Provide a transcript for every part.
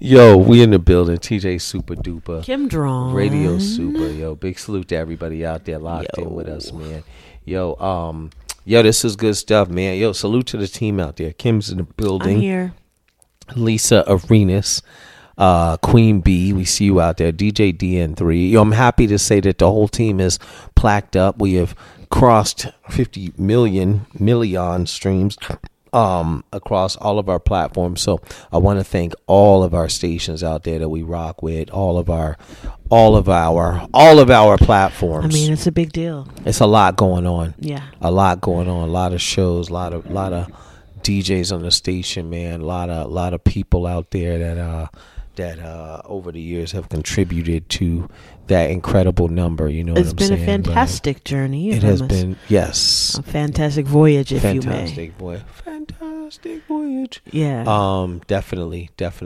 Yo, we in the building. TJ Super Duper. Kim Drawn. Radio Super. Yo, big salute to everybody out there locked in with us, man. Yo, this is good stuff, man. Yo, salute to the team out there. Kim's in the building. I'm here. Lisa Arenas, Queen B, we see you out there. DJ DN3. Yo, I'm happy to say that the whole team is plaqued up. We have crossed 50 million streams across all of our platforms. So I want to thank all of our stations out there that we rock with, all of our platforms. I mean, it's a big deal. It's a lot going on. Yeah. A lot going on. A lot of shows, a lot of DJs on the station, man. A lot of people out there that over the years have contributed to that incredible number. You know, it's what I'm saying? It's been a fantastic journey. It has been, yes, a fantastic voyage, if you may. Fantastic voyage. Yeah. Definitely.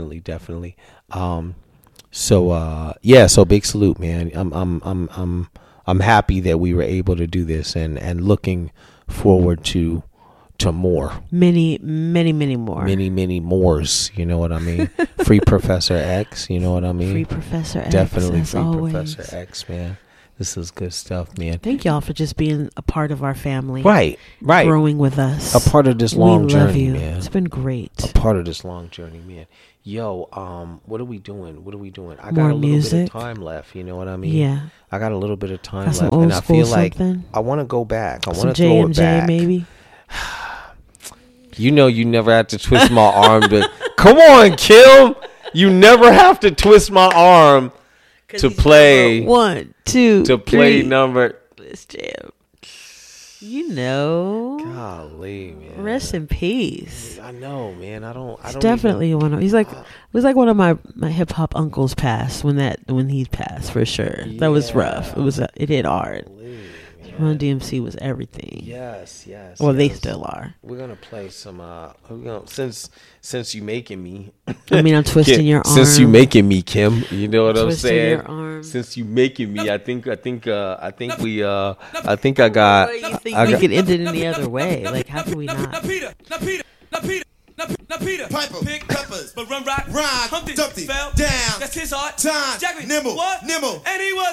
So big salute, man. I'm happy that we were able to do this and looking forward to more. Many more. Many mores. You know what I mean? Free Professor X. You know what I mean? Free Professor X. Definitely free always. Professor X, man. This is good stuff, man. Thank y'all for just being a part of our family. Right. Growing with us. A part of this long journey, man. It's been great. A part of this long journey, man. Yo, what are we doing? I got more a little music. bit of time left. You know what I mean? Yeah. I got a little bit of time got left, old and I feel like something. I want to go back. I want Some to throw it J&J back. maybe. You know, you never have to twist my arm. Come on, Kim. You never have to twist my arm to play. 1, 2, to play 3. number. Let's jam. You know. Golly, man. Rest in peace. I know, man. I don't. Definitely one of. He's like. It was like one of my hip hop uncles passed when he passed for sure. Yeah. That was rough. It hit hard. Golly, Run DMC was everything. Yes. Well, they still are. We're gonna play some. Since you making me. I mean, I'm twisting your arm. Since you making me, Kim. You know what I'm Twisting saying? your arm. Since you making me, I think I got. You think we could end it any other way? Like, how can we not? Peter, Piper, pick peppers, but run rock, rhyme, Humpty, fell down. That's his heart. Time, Jackie, nimble, what? Nimble, and he was